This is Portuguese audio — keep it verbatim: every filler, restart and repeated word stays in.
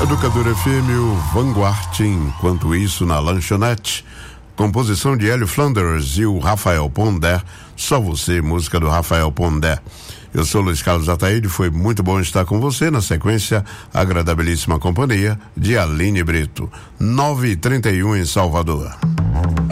Educador F M, o Vanguard, enquanto isso na lanchonete, composição de Hélio Flanders e o Rafael Pondé, Só Você, música do Rafael Pondé. Eu sou Luiz Carlos Ataíde, foi muito bom estar com você. Na sequência, agradabilíssima companhia de Aline Brito. nove e trinta e um em Salvador.